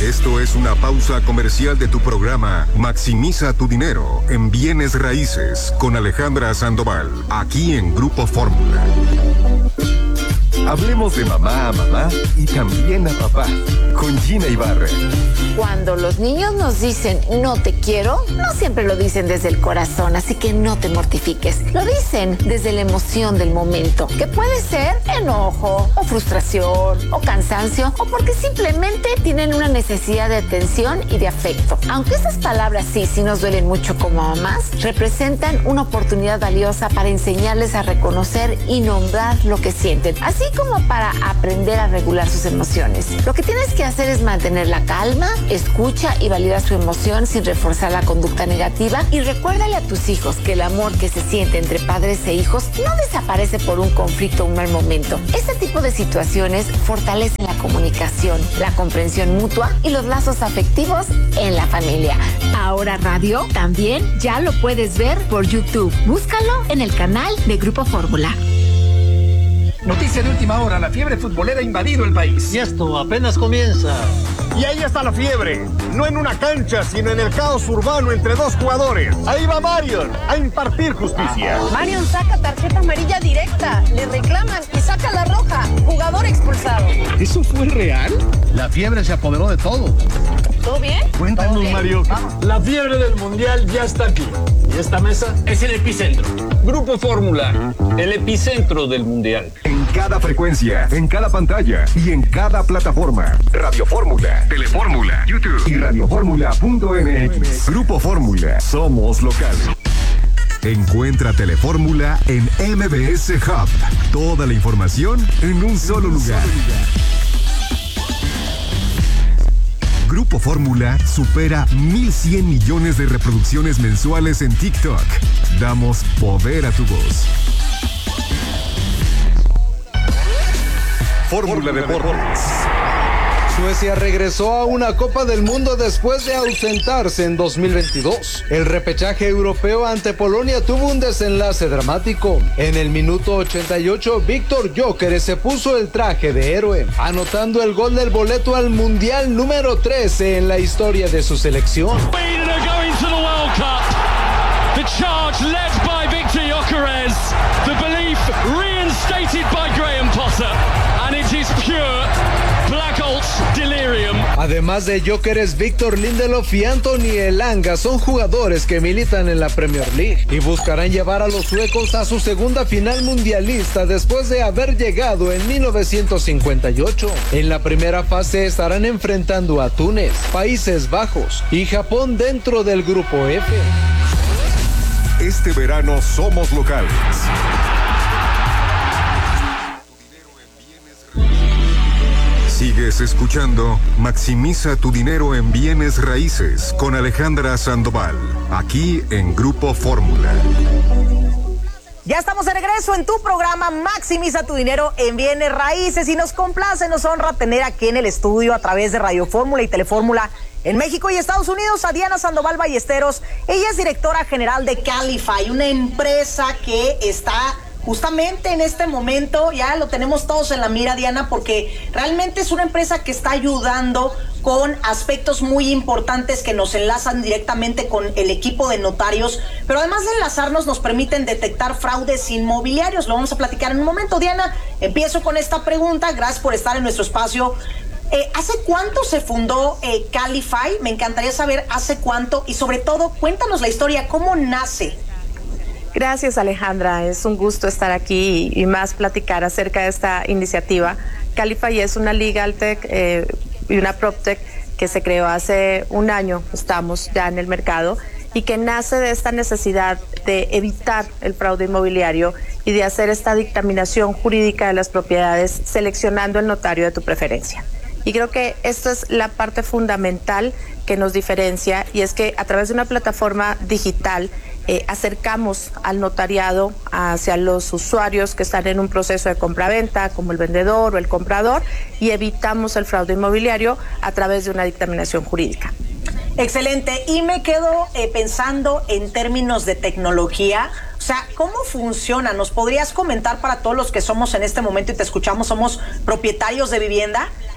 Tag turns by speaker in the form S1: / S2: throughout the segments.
S1: Esto es una pausa comercial de tu programa Maximiza tu dinero en bienes raíces con Alejandra Sandoval, aquí en Grupo Fórmula. Hablemos de mamá a mamá y también a papá, con Gina Ibarra.
S2: Cuando los niños nos dicen no te quiero, no siempre lo dicen desde el corazón, así que no te mortifiques. Lo dicen desde la emoción del momento, que puede ser enojo, o frustración, o cansancio, o porque simplemente tienen una necesidad de atención y de afecto. Aunque esas palabras sí nos duelen mucho como mamás, representan una oportunidad valiosa para enseñarles a reconocer y nombrar lo que sienten, así como para aprender a regular sus emociones. Lo que tienes que hacer es mantener la calma, escucha y valida su emoción sin reforzar la conducta negativa, y recuérdale a tus hijos que el amor que se siente entre padres e hijos no desaparece por un conflicto o un mal momento. Este tipo de situaciones fortalecen la comunicación, la comprensión mutua y los lazos afectivos en la familia. Ahora Radio también ya lo puedes ver por YouTube. Búscalo en el canal de Grupo Fórmula.
S3: Noticia de última hora, la fiebre futbolera ha invadido el país.
S4: Y esto apenas comienza.
S5: Y ahí está la fiebre, no en una cancha, sino en el caos urbano entre dos jugadores. Ahí va Marion a impartir justicia.
S6: Marion saca tarjeta amarilla directa, le reclaman y saca la roja. Jugador expulsado.
S5: ¿Eso fue real?
S4: La fiebre se apoderó de todo.
S6: ¿Todo bien?
S5: Cuéntanos,
S6: ¿Todo bien?
S5: Mario.
S6: Vamos.
S7: La fiebre del mundial ya está aquí. Y esta mesa es el epicentro. Grupo Fórmula, el epicentro del mundial.
S1: En cada frecuencia, en cada pantalla y en cada plataforma. Radio Fórmula, Telefórmula, YouTube y radioformula.mx. Grupo Fórmula, somos locales. Encuentra Telefórmula en MBS Hub. Toda la información en un solo lugar. Grupo Fórmula supera 1,100 millones de reproducciones mensuales en TikTok. Damos poder a tu voz. Fórmula Deportes.
S8: Suecia regresó a una Copa del Mundo después de ausentarse en 2022. El repechaje europeo ante Polonia tuvo un desenlace dramático. En el minuto 88, Víctor Gyökeres se puso el traje de héroe, anotando el gol del boleto al Mundial número 13 en la historia de su selección.
S9: The charge led by Victor Gyökeres. The belief reinstated by Graham Potter. And it is pure Black Holt's delirium.
S8: Además de Gyökeres, Víctor Lindelof y Anthony Elanga son jugadores que militan en la Premier League y buscarán llevar a los suecos a su segunda final mundialista después de haber llegado en 1958. En la primera fase estarán enfrentando a Túnez, Países Bajos y Japón dentro del grupo F.
S1: Este verano somos locales. Sigues escuchando Maximiza tu dinero en bienes raíces con Alejandra Sandoval, aquí en Grupo Fórmula.
S10: Ya estamos de regreso en tu programa Maximiza tu dinero en bienes raíces y nos complace, nos honra tener aquí en el estudio a través de Radio Fórmula y Telefórmula en México y Estados Unidos a Diana Sandoval Ballesteros. Ella es directora general de Calify, una empresa que está justamente en este momento, ya lo tenemos todos en la mira, Diana, porque realmente es una empresa que está ayudando con aspectos muy importantes que nos enlazan directamente con el equipo de notarios, pero además de enlazarnos nos permiten detectar fraudes inmobiliarios. Lo vamos a platicar en un momento. Diana, empiezo con esta pregunta. Gracias por estar en nuestro espacio. ¿Hace cuánto se fundó Calify? Me encantaría saber hace cuánto y sobre todo cuéntanos la historia, ¿cómo nace?
S11: Gracias, Alejandra, es un gusto estar aquí y más platicar acerca de esta iniciativa. Calify es una legal tech y una proptech que se creó hace un año, estamos ya en el mercado, y que nace de esta necesidad de evitar el fraude inmobiliario y de hacer esta dictaminación jurídica de las propiedades seleccionando el notario de tu preferencia. Y creo que esta es la parte fundamental que nos diferencia, y es que a través de una plataforma digital acercamos al notariado hacia los usuarios que están en un proceso de compra-venta, como el vendedor o el comprador, y evitamos el fraude inmobiliario a través de una dictaminación jurídica.
S10: Excelente, y me quedo pensando en términos de tecnología. O sea, ¿cómo funciona? ¿Nos podrías comentar para todos los que somos en este momento y te escuchamos, somos propietarios de vivienda?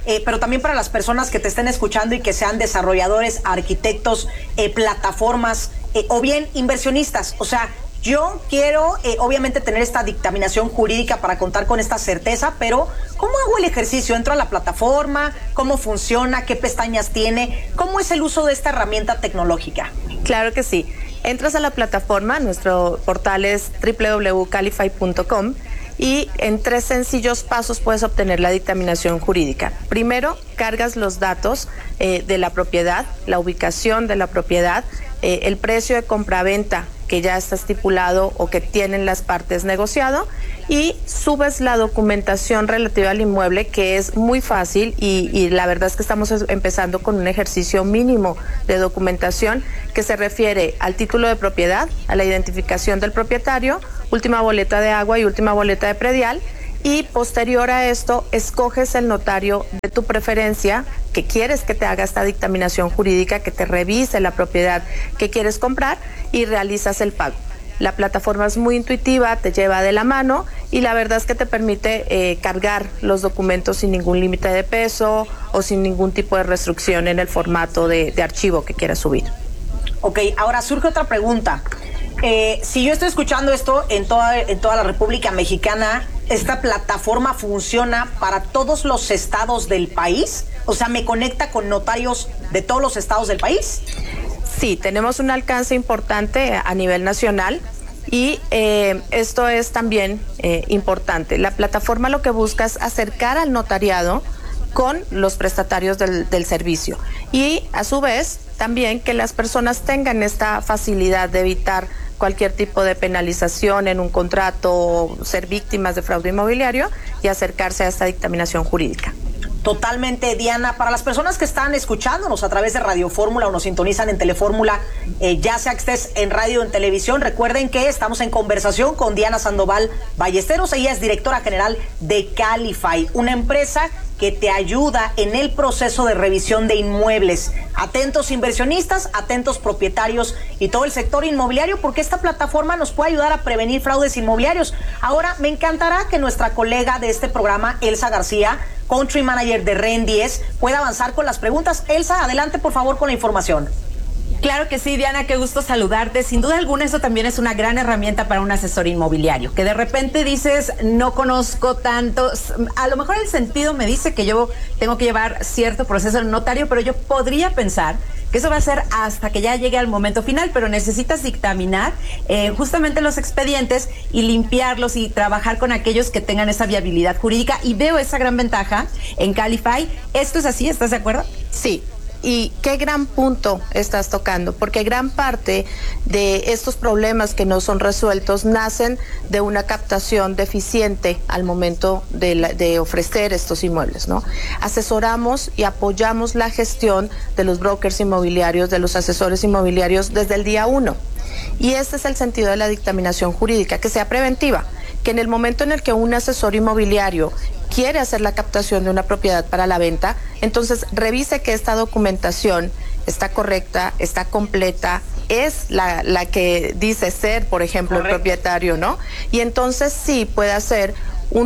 S10: pero también para las personas que te estén escuchando y que sean desarrolladores, arquitectos, plataformas o bien inversionistas. O sea, yo quiero obviamente tener esta dictaminación jurídica para contar con esta certeza, pero ¿cómo hago el ejercicio? ¿Entro a la plataforma? ¿Cómo funciona? ¿Qué pestañas tiene? ¿Cómo es el uso de esta herramienta tecnológica?
S11: Claro que sí. Entras a la plataforma, nuestro portal es www.calify.com y en 3 sencillos pasos puedes obtener la dictaminación jurídica. Primero, cargas los datos de la propiedad, la ubicación de la propiedad, el precio de compraventa que ya está estipulado o que tienen las partes negociado, y subes la documentación relativa al inmueble, que es muy fácil y la verdad es que estamos empezando con un ejercicio mínimo de documentación que se refiere al título de propiedad, a la identificación del propietario, última boleta de agua y última boleta de predial. Y posterior a esto, escoges el notario de tu preferencia que quieres que te haga esta dictaminación jurídica, que te revise la propiedad que quieres comprar y realizas el pago. La plataforma es muy intuitiva, te lleva de la mano y la verdad es que te permite cargar los documentos sin ningún límite de peso o sin ningún tipo de restricción en el formato de archivo que quieras subir.
S10: Ok, ahora surge otra pregunta. Si yo estoy escuchando esto en toda la República Mexicana, ¿esta plataforma funciona para todos los estados del país? O sea, ¿me conecta con notarios de todos los estados del país?
S11: Sí, tenemos un alcance importante a nivel nacional y esto es también importante. La plataforma lo que busca es acercar al notariado con los prestatarios del servicio y a su vez también que las personas tengan esta facilidad de evitar cualquier tipo de penalización en un contrato, ser víctimas de fraude inmobiliario y acercarse a esta dictaminación jurídica.
S10: Totalmente, Diana. Para las personas que están escuchándonos a través de Radio Fórmula o nos sintonizan en Telefórmula, ya sea que estés en radio o en televisión, recuerden que estamos en conversación con Diana Sandoval Ballesteros. Ella es directora general de Calify, una empresa que te ayuda en el proceso de revisión de inmuebles. Atentos inversionistas, atentos propietarios y todo el sector inmobiliario, porque esta plataforma nos puede ayudar a prevenir fraudes inmobiliarios. Ahora, me encantará que nuestra colega de este programa, Elsa García, Country Manager de REN 10, pueda avanzar con las preguntas. Elsa, adelante por favor con la información.
S12: Claro que sí, Diana, qué gusto saludarte. Sin duda alguna, eso también es una gran herramienta para un asesor inmobiliario, que de repente dices, no conozco tanto, a lo mejor el sentido me dice que yo tengo que llevar cierto proceso en notario, pero yo podría pensar que eso va a ser hasta que ya llegue al momento final, pero necesitas dictaminar justamente los expedientes y limpiarlos y trabajar con aquellos que tengan esa viabilidad jurídica, y veo esa gran ventaja en Calify. ¿Esto es así? ¿Estás de acuerdo?
S11: Sí. Y qué gran punto estás tocando, porque gran parte de estos problemas que no son resueltos nacen de una captación deficiente al momento de ofrecer estos inmuebles, ¿no? Asesoramos y apoyamos la gestión de los brokers inmobiliarios, de los asesores inmobiliarios desde el día 1. Y este es el sentido de la dictaminación jurídica, que sea preventiva, que en el momento en el que un asesor inmobiliario quiere hacer la captación de una propiedad para la venta, entonces revise que esta documentación está correcta, está completa, es la que dice ser, por ejemplo, correcto, el propietario, ¿no? Y entonces sí puede hacer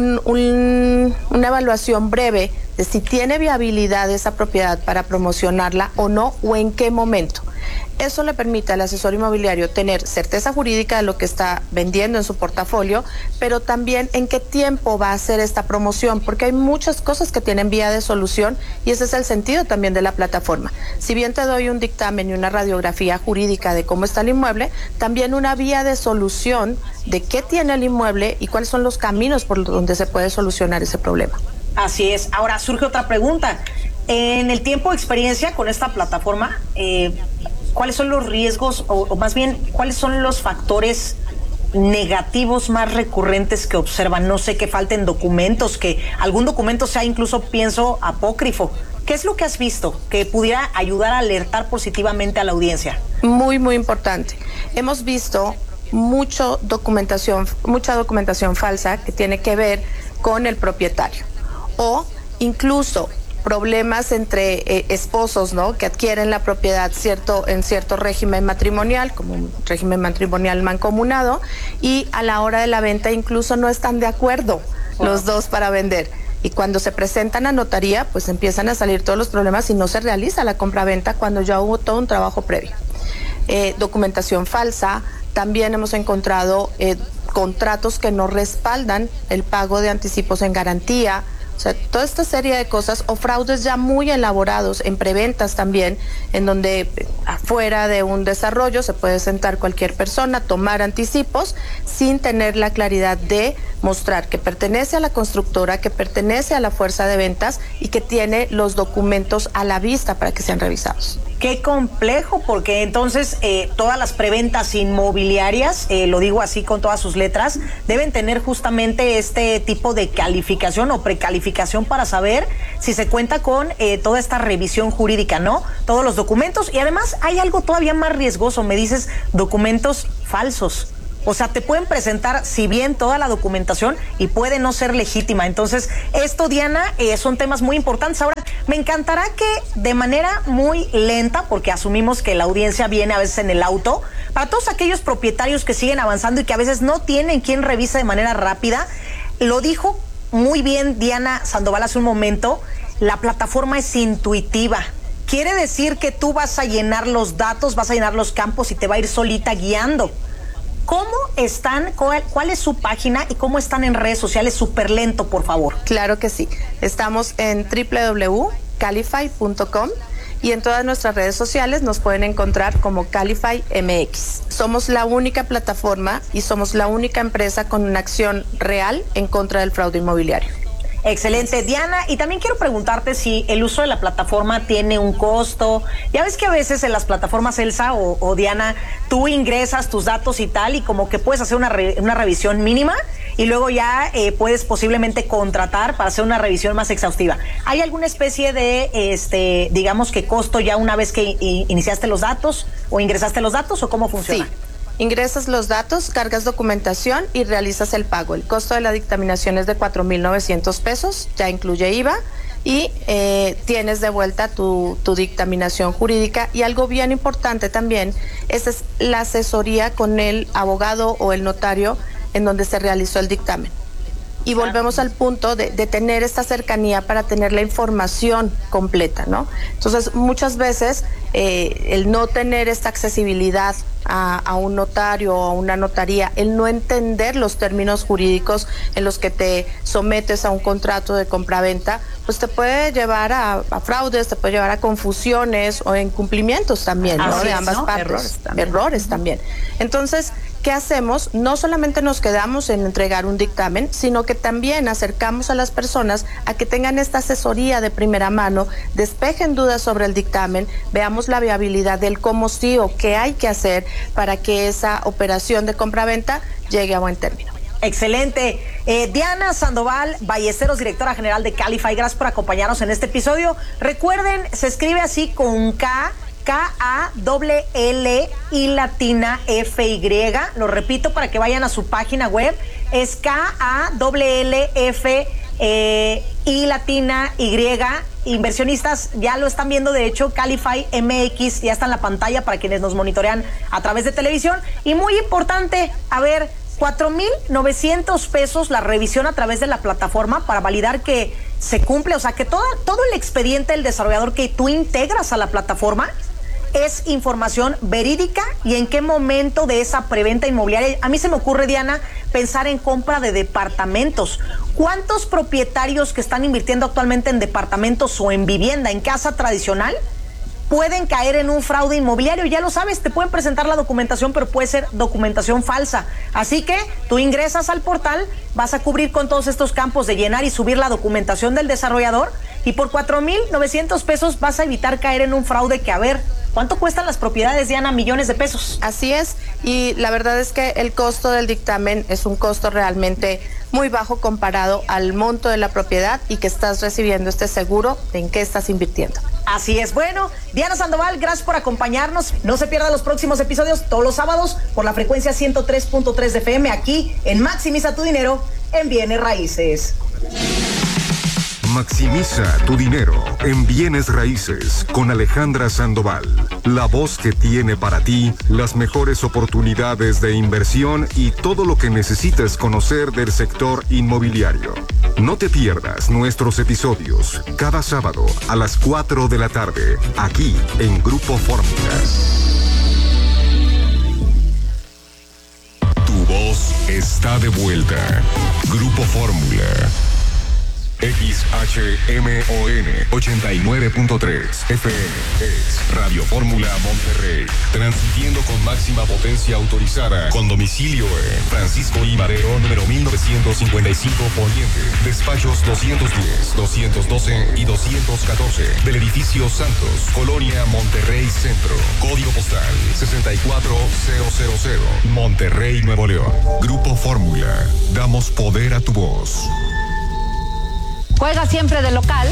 S11: una evaluación breve de si tiene viabilidad esa propiedad para promocionarla o no, o en qué momento. Eso le permite al asesor inmobiliario tener certeza jurídica de lo que está vendiendo en su portafolio, pero también en qué tiempo va a hacer esta promoción, porque hay muchas cosas que tienen vía de solución y ese es el sentido también de la plataforma. Si bien te doy un dictamen y una radiografía jurídica de cómo está el inmueble, también una vía de solución de qué tiene el inmueble y cuáles son los caminos por donde se puede solucionar ese problema.
S10: Así es. Ahora surge otra pregunta. En el tiempo de experiencia con esta plataforma, ¿cuáles son los riesgos o más bien cuáles son los factores negativos más recurrentes que observan? No sé, que falten documentos, que algún documento sea incluso, pienso, apócrifo. ¿Qué es lo que has visto que pudiera ayudar a alertar positivamente a la audiencia?
S11: Muy, muy importante. Hemos visto mucha documentación falsa que tiene que ver con el propietario, o incluso problemas entre esposos, ¿no?, que adquieren la propiedad en cierto régimen matrimonial, como un régimen matrimonial mancomunado, y a la hora de la venta incluso no están de acuerdo los dos para vender. Y cuando se presentan a notaría, pues empiezan a salir todos los problemas y no se realiza la compraventa cuando ya hubo todo un trabajo previo. Documentación falsa, también hemos encontrado contratos que no respaldan el pago de anticipos en garantía. O sea, toda esta serie de cosas o fraudes ya muy elaborados en preventas también, en donde afuera de un desarrollo se puede sentar cualquier persona, tomar anticipos sin tener la claridad de mostrar que pertenece a la constructora, que pertenece a la fuerza de ventas y que tiene los documentos a la vista para que sean revisados.
S10: Qué complejo, porque entonces todas las preventas inmobiliarias, lo digo así con todas sus letras, deben tener justamente este tipo de calificación o precalificación para saber si se cuenta con toda esta revisión jurídica, ¿no? Todos los documentos. Y además hay algo todavía más riesgoso, me dices, documentos falsos. O sea, te pueden presentar, si bien toda la documentación, y puede no ser legítima. Entonces, esto, Diana, son temas muy importantes. Ahora, me encantará que de manera muy lenta, porque asumimos que la audiencia viene a veces en el auto, para todos aquellos propietarios que siguen avanzando y que a veces no tienen quien revise de manera rápida, lo dijo muy bien Diana Sandoval hace un momento, la plataforma es intuitiva. Quiere decir que tú vas a llenar los datos, vas a llenar los campos y te va a ir solita guiando. ¿Cómo están? ¿Cuál es su página y cómo están en redes sociales? Súper lento, por favor.
S11: Claro que sí. Estamos en www.calify.com y en todas nuestras redes sociales nos pueden encontrar como Calify MX. Somos la única plataforma y somos la única empresa con una acción real en contra del fraude inmobiliario.
S10: Excelente, Diana, y también quiero preguntarte si el uso de la plataforma tiene un costo. Ya ves que a veces en las plataformas, Elsa o Diana, tú ingresas tus datos y tal, y como que puedes hacer una revisión mínima y luego ya puedes posiblemente contratar para hacer una revisión más exhaustiva. ¿Hay alguna especie de, digamos que costo ya una vez que iniciaste los datos o ingresaste los datos, o cómo funciona?
S11: Sí. Ingresas los datos, cargas documentación y realizas el pago. El costo de la dictaminación es de 4,900 pesos, ya incluye IVA, y tienes de vuelta tu dictaminación jurídica. Y algo bien importante también, esa es la asesoría con el abogado o el notario en donde se realizó el dictamen. Y volvemos al punto de tener esta cercanía para tener la información completa, ¿no? Entonces, muchas veces el no tener esta accesibilidad a un notario o a una notaría, el no entender los términos jurídicos en los que te sometes a un contrato de compraventa, pues te puede llevar a fraudes, te puede llevar a confusiones o incumplimientos también, ¿no? De ambas partes. Errores también. Entonces, ¿qué hacemos? No solamente nos quedamos en entregar un dictamen, sino que también acercamos a las personas a que tengan esta asesoría de primera mano, despejen dudas sobre el dictamen, veamos la viabilidad del cómo sí o qué hay que hacer para que esa operación de compraventa llegue a buen término.
S10: Excelente. Diana Sandoval Ballesteros, directora general de Calify, gracias por acompañarnos en este episodio. Recuerden, se escribe así con K-A-L-L y latina F-Y. Lo repito para que vayan a su página web. Es K-A-L-L-F y latina Y. Inversionistas ya lo están viendo, de hecho, Calify MX ya está en la pantalla para quienes nos monitorean a través de televisión. Y muy importante, a ver, 4,900 pesos la revisión a través de la plataforma para validar que se cumple, o sea, que todo el expediente del desarrollador que tú integras a la plataforma es información verídica y en qué momento de esa preventa inmobiliaria. A mí se me ocurre, Diana, pensar en compra de departamentos. ¿Cuántos propietarios que están invirtiendo actualmente en departamentos o en vivienda, en casa tradicional, pueden caer en un fraude inmobiliario? Ya lo sabes, te pueden presentar la documentación, pero puede ser documentación falsa. Así que tú ingresas al portal, vas a cubrir con todos estos campos de llenar y subir la documentación del desarrollador, y por 4,900 pesos vas a evitar caer en un fraude que, a ver, ¿cuánto cuestan las propiedades, Diana? Millones de pesos.
S11: Así es, y la verdad es que el costo del dictamen es un costo realmente muy bajo comparado al monto de la propiedad y que estás recibiendo este seguro en qué estás invirtiendo.
S10: Así es. Bueno, Diana Sandoval, gracias por acompañarnos. No se pierdan los próximos episodios todos los sábados por la frecuencia 103.3 de FM aquí en Maximiza tu Dinero en Bienes Raíces.
S1: Maximiza tu dinero en bienes raíces con Alejandra Sandoval, la voz que tiene para ti las mejores oportunidades de inversión y todo lo que necesitas conocer del sector inmobiliario. No te pierdas nuestros episodios cada sábado a las 4 de la tarde, aquí en Grupo Fórmula. Tu voz está de vuelta. Grupo Fórmula. XHMON 89.3 FM es Radio Fórmula Monterrey, transmitiendo con máxima potencia autorizada, con domicilio en Francisco I. Madero, número 1955 Poniente, despachos 210, 212 y 214 del edificio Santos, Colonia Monterrey Centro, código postal 64000, Monterrey, Nuevo León. Grupo Fórmula, damos poder a tu voz.
S2: Juega siempre de local